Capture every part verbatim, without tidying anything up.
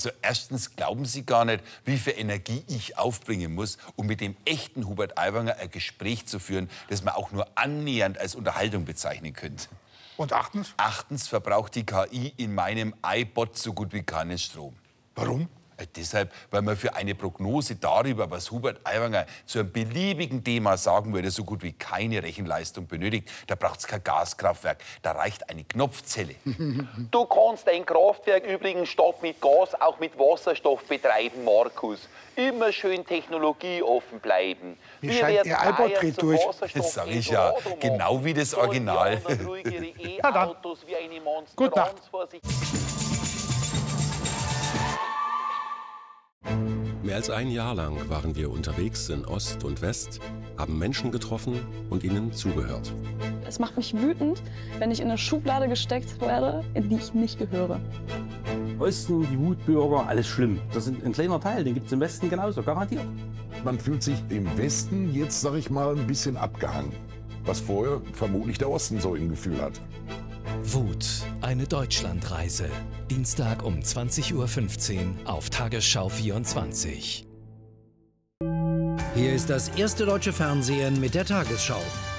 Also erstens glauben Sie gar nicht, wie viel Energie ich aufbringen muss, um mit dem echten Hubert Aiwanger ein Gespräch zu führen, das man auch nur annähernd als Unterhaltung bezeichnen könnte. Und achtens? Achtens verbraucht die K I in meinem iPod so gut wie keinen Strom. Warum? Äh, deshalb, weil man für eine Prognose darüber, was Hubert Aiwanger zu einem beliebigen Thema sagen würde, so gut wie keine Rechenleistung benötigt. Da braucht es kein Gaskraftwerk, da reicht eine Knopfzelle. Du kannst ein Kraftwerk übrigens statt mit Gas auch mit Wasserstoff betreiben, Markus. Immer schön technologieoffen bleiben. Wie scheint Ihr iPod dreht durch. Das sage ich ja, genau wie das Original. Na dann. Gute Nacht. Mehr als ein Jahr lang waren wir unterwegs in Ost und West, haben Menschen getroffen und ihnen zugehört. Es macht mich wütend, wenn ich in eine Schublade gesteckt werde, in die ich nicht gehöre. Osten, die Wutbürger, alles schlimm. Das ist ein kleiner Teil, den gibt es im Westen genauso, garantiert. Man fühlt sich im Westen jetzt, sag ich mal, ein bisschen abgehangen. Was vorher vermutlich der Osten so im Gefühl hat. Wut, eine Deutschlandreise. Dienstag um zwanzig Uhr fünfzehn auf Tagesschau vierundzwanzig. Hier ist das erste deutsche Fernsehen mit der Tagesschau.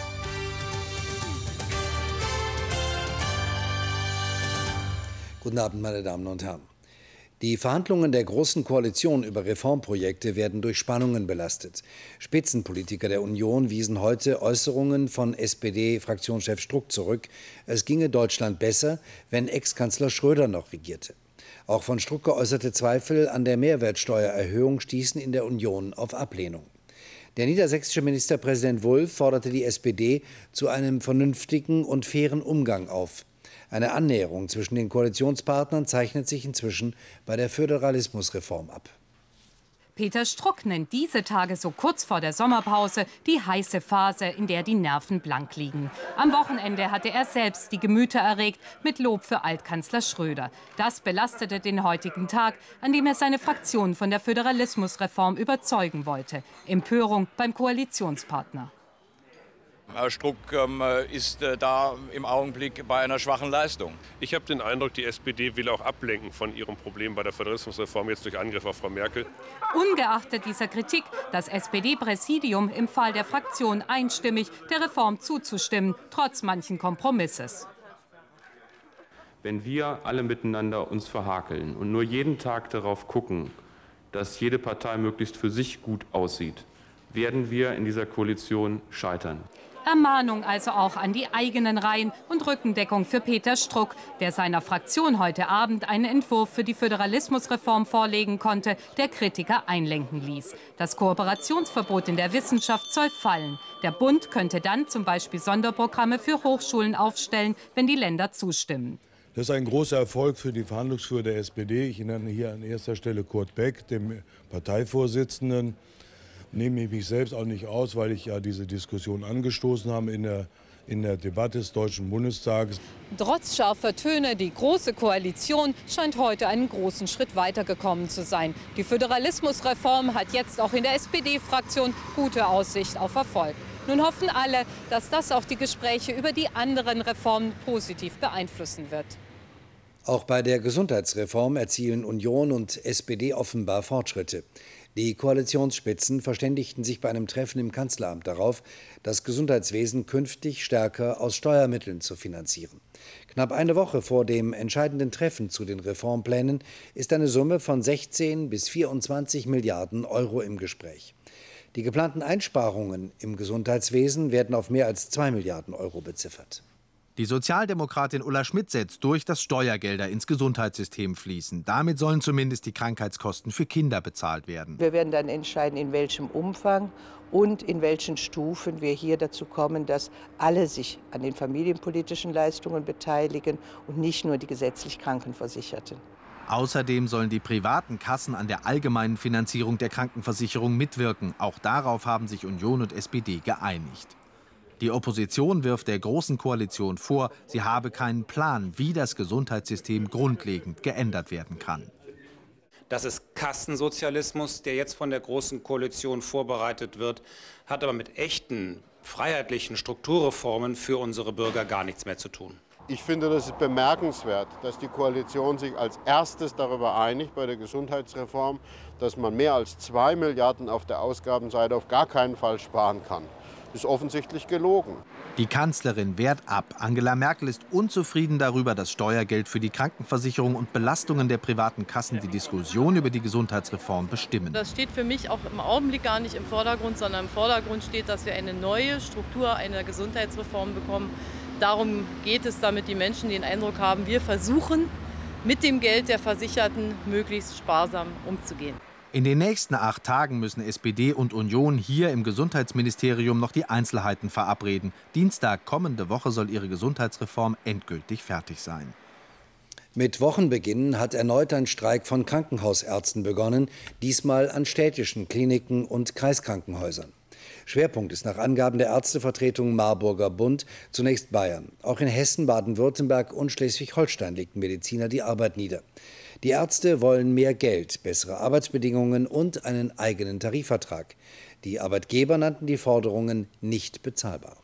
Guten Abend, meine Damen und Herren. Die Verhandlungen der Großen Koalition über Reformprojekte werden durch Spannungen belastet. Spitzenpolitiker der Union wiesen heute Äußerungen von S P D-Fraktionschef Struck zurück. Es ginge Deutschland besser, wenn Ex-Kanzler Schröder noch regierte. Auch von Struck geäußerte Zweifel an der Mehrwertsteuererhöhung stießen in der Union auf Ablehnung. Der niedersächsische Ministerpräsident Wulff forderte die S P D zu einem vernünftigen und fairen Umgang auf. Eine Annäherung zwischen den Koalitionspartnern zeichnet sich inzwischen bei der Föderalismusreform ab. Peter Struck nennt diese Tage so kurz vor der Sommerpause die heiße Phase, in der die Nerven blank liegen. Am Wochenende hatte er selbst die Gemüter erregt mit Lob für Altkanzler Schröder. Das belastete den heutigen Tag, an dem er seine Fraktion von der Föderalismusreform überzeugen wollte. Empörung beim Koalitionspartner. Herr Struck ähm, ist äh, da im Augenblick bei einer schwachen Leistung. Ich habe den Eindruck, die S P D will auch ablenken von ihrem Problem bei der Föderalismusreform, jetzt durch Angriff auf Frau Merkel. Ungeachtet dieser Kritik, das S P D-Präsidium im Fall der Fraktion einstimmig, der Reform zuzustimmen, trotz manchen Kompromisses. Wenn wir alle miteinander uns verhakeln und nur jeden Tag darauf gucken, dass jede Partei möglichst für sich gut aussieht, werden wir in dieser Koalition scheitern. Ermahnung also auch an die eigenen Reihen und Rückendeckung für Peter Struck, der seiner Fraktion heute Abend einen Entwurf für die Föderalismusreform vorlegen konnte, der Kritiker einlenken ließ. Das Kooperationsverbot in der Wissenschaft soll fallen. Der Bund könnte dann zum Beispiel Sonderprogramme für Hochschulen aufstellen, wenn die Länder zustimmen. Das ist ein großer Erfolg für die Verhandlungsführer der S P D. Ich nenne hier an erster Stelle Kurt Beck, dem Parteivorsitzenden. Nehme ich mich selbst auch nicht aus, weil ich ja diese Diskussion angestoßen habe in der, in der Debatte des Deutschen Bundestages. Trotz scharfer Töne, die Große Koalition scheint heute einen großen Schritt weitergekommen zu sein. Die Föderalismusreform hat jetzt auch in der S P D-Fraktion gute Aussicht auf Erfolg. Nun hoffen alle, dass das auch die Gespräche über die anderen Reformen positiv beeinflussen wird. Auch bei der Gesundheitsreform erzielen Union und S P D offenbar Fortschritte. Die Koalitionsspitzen verständigten sich bei einem Treffen im Kanzleramt darauf, das Gesundheitswesen künftig stärker aus Steuermitteln zu finanzieren. Knapp eine Woche vor dem entscheidenden Treffen zu den Reformplänen ist eine Summe von sechzehn bis vierundzwanzig Milliarden Euro im Gespräch. Die geplanten Einsparungen im Gesundheitswesen werden auf mehr als zwei Milliarden Euro beziffert. Die Sozialdemokratin Ulla Schmidt setzt durch, dass Steuergelder ins Gesundheitssystem fließen. Damit sollen zumindest die Krankheitskosten für Kinder bezahlt werden. Wir werden dann entscheiden, in welchem Umfang und in welchen Stufen wir hier dazu kommen, dass alle sich an den familienpolitischen Leistungen beteiligen und nicht nur die gesetzlich Krankenversicherten. Außerdem sollen die privaten Kassen an der allgemeinen Finanzierung der Krankenversicherung mitwirken. Auch darauf haben sich Union und S P D geeinigt. Die Opposition wirft der Großen Koalition vor, sie habe keinen Plan, wie das Gesundheitssystem grundlegend geändert werden kann. Das ist Kassensozialismus, der jetzt von der Großen Koalition vorbereitet wird, hat aber mit echten freiheitlichen Strukturreformen für unsere Bürger gar nichts mehr zu tun. Ich finde, das ist bemerkenswert, dass die Koalition sich als erstes darüber einigt bei der Gesundheitsreform, dass man mehr als zwei Milliarden auf der Ausgabenseite auf gar keinen Fall sparen kann. Das ist offensichtlich gelogen. Die Kanzlerin wehrt ab. Angela Merkel ist unzufrieden darüber, dass Steuergeld für die Krankenversicherung und Belastungen der privaten Kassen die Diskussion über die Gesundheitsreform bestimmen. Das steht für mich auch im Augenblick gar nicht im Vordergrund, sondern im Vordergrund steht, dass wir eine neue Struktur einer Gesundheitsreform bekommen. Darum geht es, damit die Menschen den Eindruck haben, wir versuchen, mit dem Geld der Versicherten möglichst sparsam umzugehen. In den nächsten acht Tagen müssen S P D und Union hier im Gesundheitsministerium noch die Einzelheiten verabreden. Dienstag kommende Woche soll ihre Gesundheitsreform endgültig fertig sein. Mit Wochenbeginn hat erneut ein Streik von Krankenhausärzten begonnen, diesmal an städtischen Kliniken und Kreiskrankenhäusern. Schwerpunkt ist nach Angaben der Ärztevertretung Marburger Bund zunächst Bayern. Auch in Hessen, Baden-Württemberg und Schleswig-Holstein legten Mediziner die Arbeit nieder. Die Ärzte wollen mehr Geld, bessere Arbeitsbedingungen und einen eigenen Tarifvertrag. Die Arbeitgeber nannten die Forderungen nicht bezahlbar.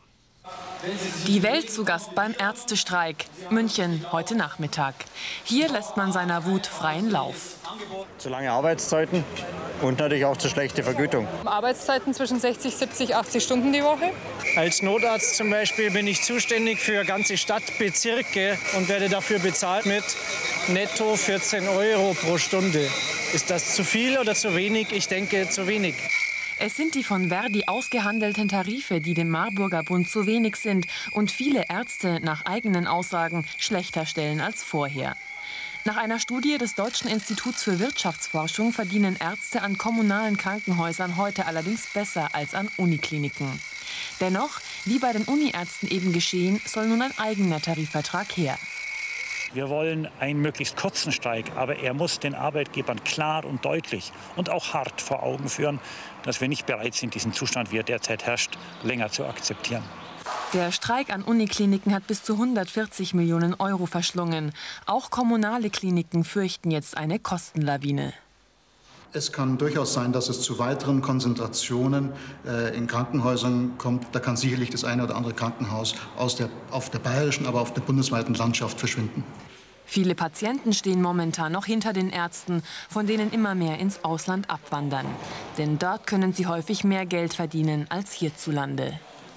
Die Welt zu Gast beim Ärztestreik. München, heute Nachmittag. Hier lässt man seiner Wut freien Lauf. Zu lange Arbeitszeiten und natürlich auch zu schlechte Vergütung. Arbeitszeiten zwischen sechzig, siebzig, achtzig Stunden die Woche. Als Notarzt zum Beispiel bin ich zuständig für ganze Stadtbezirke und werde dafür bezahlt mit netto vierzehn Euro pro Stunde. Ist das zu viel oder zu wenig? Ich denke, zu wenig. Es sind die von Verdi ausgehandelten Tarife, die dem Marburger Bund zu wenig sind und viele Ärzte nach eigenen Aussagen schlechter stellen als vorher. Nach einer Studie des Deutschen Instituts für Wirtschaftsforschung verdienen Ärzte an kommunalen Krankenhäusern heute allerdings besser als an Unikliniken. Dennoch, wie bei den Uniärzten eben geschehen, soll nun ein eigener Tarifvertrag her. Wir wollen einen möglichst kurzen Streik, aber er muss den Arbeitgebern klar und deutlich und auch hart vor Augen führen, dass wir nicht bereit sind, diesen Zustand, wie er derzeit herrscht, länger zu akzeptieren. Der Streik an Unikliniken hat bis zu hundertvierzig Millionen Euro verschlungen. Auch kommunale Kliniken fürchten jetzt eine Kostenlawine. Es kann durchaus sein, dass es zu weiteren Konzentrationen äh, in Krankenhäusern kommt. Da kann sicherlich das eine oder andere Krankenhaus aus der, auf der bayerischen, aber auf der bundesweiten Landschaft verschwinden. Viele Patienten stehen momentan noch hinter den Ärzten, von denen immer mehr ins Ausland abwandern. Denn dort können sie häufig mehr Geld verdienen als hierzulande.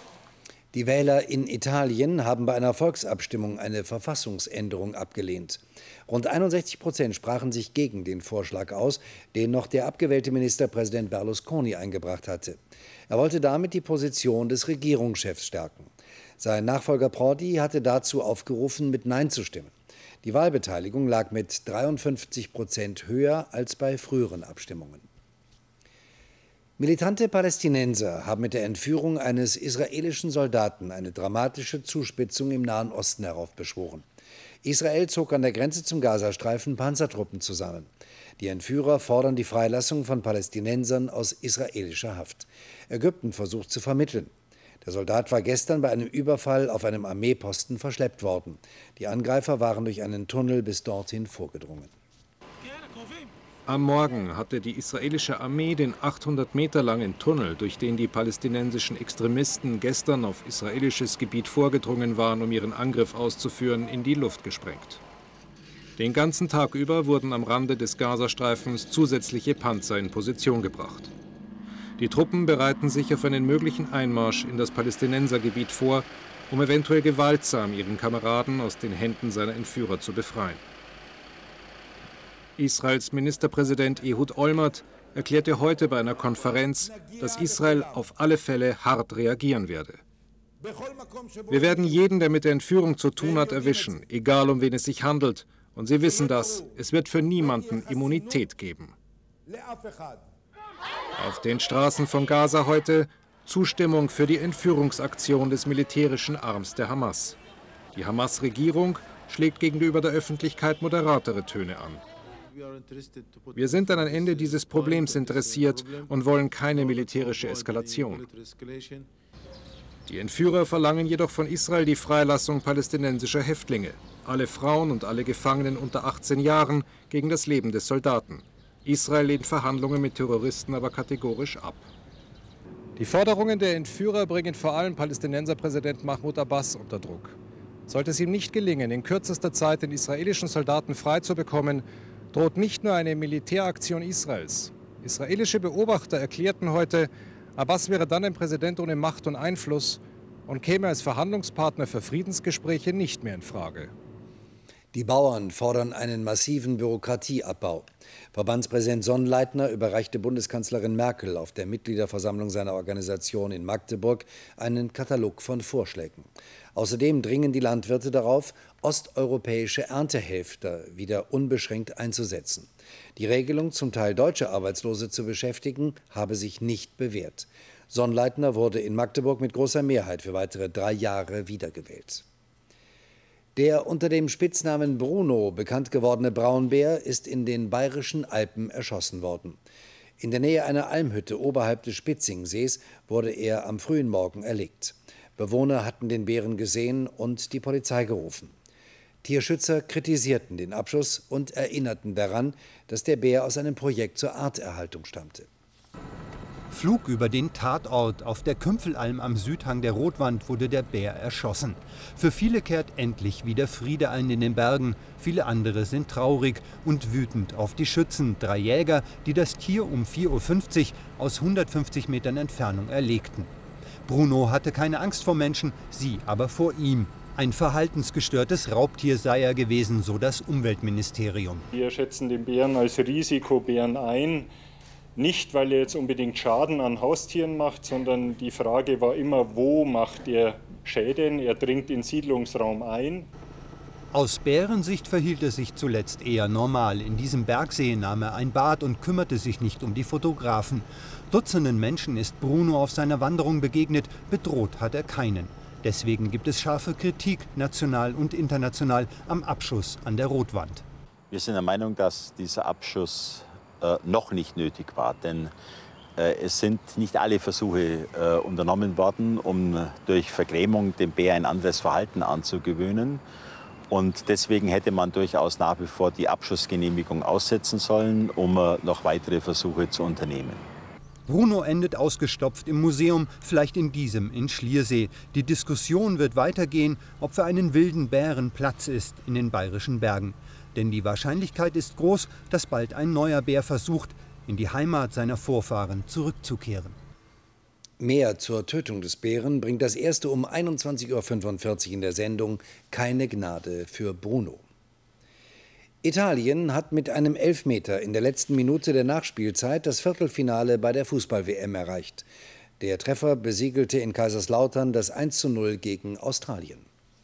Die Wähler in Italien haben bei einer Volksabstimmung eine Verfassungsänderung abgelehnt. Rund einundsechzig Prozent sprachen sich gegen den Vorschlag aus, den noch der abgewählte Ministerpräsident Berlusconi eingebracht hatte. Er wollte damit die Position des Regierungschefs stärken. Sein Nachfolger Prodi hatte dazu aufgerufen, mit Nein zu stimmen. Die Wahlbeteiligung lag mit dreiundfünfzig Prozent höher als bei früheren Abstimmungen. Militante Palästinenser haben mit der Entführung eines israelischen Soldaten eine dramatische Zuspitzung im Nahen Osten heraufbeschworen. Israel zog an der Grenze zum Gazastreifen Panzertruppen zusammen. Die Entführer fordern die Freilassung von Palästinensern aus israelischer Haft. Ägypten versucht zu vermitteln. Der Soldat war gestern bei einem Überfall auf einem Armeeposten verschleppt worden. Die Angreifer waren durch einen Tunnel bis dorthin vorgedrungen. Am Morgen hatte die israelische Armee den achthundert Meter langen Tunnel, durch den die palästinensischen Extremisten gestern auf israelisches Gebiet vorgedrungen waren, um ihren Angriff auszuführen, in die Luft gesprengt. Den ganzen Tag über wurden am Rande des Gazastreifens zusätzliche Panzer in Position gebracht. Die Truppen bereiten sich auf einen möglichen Einmarsch in das Palästinensergebiet vor, um eventuell gewaltsam ihren Kameraden aus den Händen seiner Entführer zu befreien. Israels Ministerpräsident Ehud Olmert erklärte heute bei einer Konferenz, dass Israel auf alle Fälle hart reagieren werde. Wir werden jeden, der mit der Entführung zu tun hat, erwischen, egal um wen es sich handelt. Und Sie wissen das, es wird für niemanden Immunität geben. Auf den Straßen von Gaza heute Zustimmung für die Entführungsaktion des militärischen Arms der Hamas. Die Hamas-Regierung schlägt gegenüber der Öffentlichkeit moderatere Töne an. Wir sind an ein Ende dieses Problems interessiert und wollen keine militärische Eskalation. Die Entführer verlangen jedoch von Israel die Freilassung palästinensischer Häftlinge, alle Frauen und alle Gefangenen unter achtzehn Jahren gegen das Leben des Soldaten. Israel lehnt Verhandlungen mit Terroristen aber kategorisch ab. Die Forderungen der Entführer bringen vor allem Palästinenserpräsident Mahmoud Abbas unter Druck. Sollte es ihm nicht gelingen, in kürzester Zeit den israelischen Soldaten freizubekommen, droht nicht nur eine Militäraktion Israels. Israelische Beobachter erklärten heute, Abbas wäre dann ein Präsident ohne Macht und Einfluss und käme als Verhandlungspartner für Friedensgespräche nicht mehr in Frage. Die Bauern fordern einen massiven Bürokratieabbau. Verbandspräsident Sonnleitner überreichte Bundeskanzlerin Merkel auf der Mitgliederversammlung seiner Organisation in Magdeburg einen Katalog von Vorschlägen. Außerdem dringen die Landwirte darauf, osteuropäische Erntehelfer wieder unbeschränkt einzusetzen. Die Regelung, zum Teil deutsche Arbeitslose zu beschäftigen, habe sich nicht bewährt. Sonnleitner wurde in Magdeburg mit großer Mehrheit für weitere drei Jahre wiedergewählt. Der unter dem Spitznamen Bruno bekannt gewordene Braunbär ist in den Bayerischen Alpen erschossen worden. In der Nähe einer Almhütte oberhalb des Spitzingsees wurde er am frühen Morgen erlegt. Bewohner hatten den Bären gesehen und die Polizei gerufen. Tierschützer kritisierten den Abschuss und erinnerten daran, dass der Bär aus einem Projekt zur Arterhaltung stammte. Flug über den Tatort. Auf der Kümpfelalm am Südhang der Rotwand wurde der Bär erschossen. Für viele kehrt endlich wieder Friede ein in den Bergen. Viele andere sind traurig und wütend auf die Schützen. Drei Jäger, die das Tier um vier Uhr fünfzig aus hundertfünfzig Metern Entfernung erlegten. Bruno hatte keine Angst vor Menschen, sie aber vor ihm. Ein verhaltensgestörtes Raubtier sei er gewesen, so das Umweltministerium. Wir schätzen den Bären als Risikobären ein. Nicht, weil er jetzt unbedingt Schaden an Haustieren macht, sondern die Frage war immer, wo macht er Schäden? Er dringt in Siedlungsraum ein. Aus Bärensicht verhielt es sich zuletzt eher normal. In diesem Bergsee nahm er ein Bad und kümmerte sich nicht um die Fotografen. Dutzenden Menschen ist Bruno auf seiner Wanderung begegnet, bedroht hat er keinen. Deswegen gibt es scharfe Kritik, national und international, am Abschuss an der Rotwand. Wir sind der Meinung, dass dieser Abschuss äh, noch nicht nötig war, denn äh, es sind nicht alle Versuche äh, unternommen worden, um durch Vergrämung dem Bär ein anderes Verhalten anzugewöhnen. Und deswegen hätte man durchaus nach wie vor die Abschussgenehmigung aussetzen sollen, um äh, noch weitere Versuche zu unternehmen. Bruno endet ausgestopft im Museum, vielleicht in diesem, in Schliersee. Die Diskussion wird weitergehen, ob für einen wilden Bären Platz ist in den bayerischen Bergen. Denn die Wahrscheinlichkeit ist groß, dass bald ein neuer Bär versucht, in die Heimat seiner Vorfahren zurückzukehren. Mehr zur Tötung des Bären bringt das erste um einundzwanzig Uhr fünfundvierzig in der Sendung Keine Gnade für Bruno. Italien hat mit einem Elfmeter in der letzten Minute der Nachspielzeit das Viertelfinale bei der Fußball-W M erreicht. Der Treffer besiegelte in Kaiserslautern das eins zu null gegen Australien.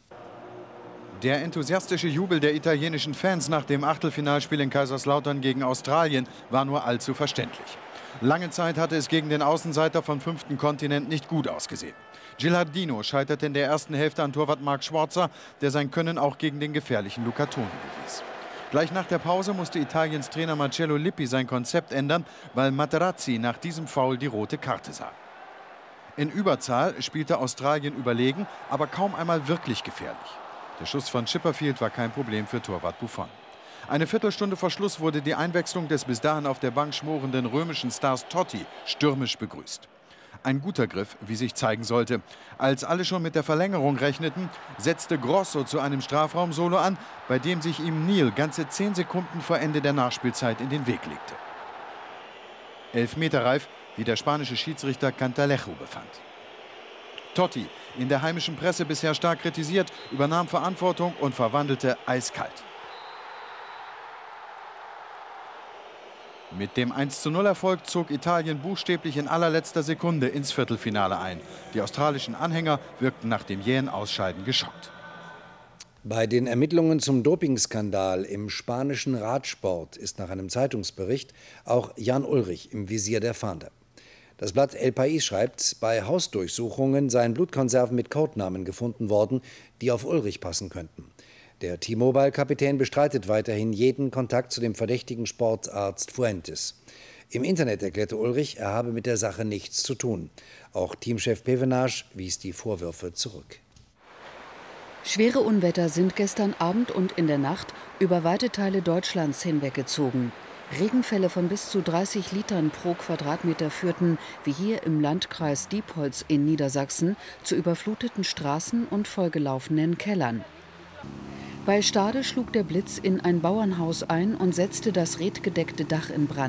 Der enthusiastische Jubel der italienischen Fans nach dem Achtelfinalspiel in Kaiserslautern gegen Australien war nur allzu verständlich. Lange Zeit hatte es gegen den Außenseiter vom fünften Kontinent nicht gut ausgesehen. Gilardino scheiterte in der ersten Hälfte an Torwart Marc Schwarzer, der sein Können auch gegen den gefährlichen Luca Toni bewies. Gleich nach der Pause musste Italiens Trainer Marcello Lippi sein Konzept ändern, weil Materazzi nach diesem Foul die rote Karte sah. In Überzahl spielte Australien überlegen, aber kaum einmal wirklich gefährlich. Der Schuss von Chipperfield war kein Problem für Torwart Buffon. Eine Viertelstunde vor Schluss wurde die Einwechslung des bis dahin auf der Bank schmorenden römischen Stars Totti stürmisch begrüßt. Ein guter Griff, wie sich zeigen sollte. Als alle schon mit der Verlängerung rechneten, setzte Grosso zu einem Strafraum-Solo an, bei dem sich ihm Neal ganze zehn Sekunden vor Ende der Nachspielzeit in den Weg legte. Elfmeterreif, wie der spanische Schiedsrichter Cantalejo befand. Totti, in der heimischen Presse bisher stark kritisiert, übernahm Verantwortung und verwandelte eiskalt. Mit dem eins zu null Erfolg zog Italien buchstäblich in allerletzter Sekunde ins Viertelfinale ein. Die australischen Anhänger wirkten nach dem jähen Ausscheiden geschockt. Bei den Ermittlungen zum Dopingskandal im spanischen Radsport ist nach einem Zeitungsbericht auch Jan Ullrich im Visier der Fahnder. Das Blatt El País schreibt, bei Hausdurchsuchungen seien Blutkonserven mit Codenamen gefunden worden, die auf Ullrich passen könnten. Der T-Mobile-Kapitän bestreitet weiterhin jeden Kontakt zu dem verdächtigen Sportarzt Fuentes. Im Internet erklärte Ullrich, er habe mit der Sache nichts zu tun. Auch Teamchef Pevenage wies die Vorwürfe zurück. Schwere Unwetter sind gestern Abend und in der Nacht über weite Teile Deutschlands hinweggezogen. Regenfälle von bis zu dreißig Litern pro Quadratmeter führten, wie hier im Landkreis Diepholz in Niedersachsen, zu überfluteten Straßen und vollgelaufenen Kellern. Bei Stade schlug der Blitz in ein Bauernhaus ein und setzte das redgedeckte Dach in Brand.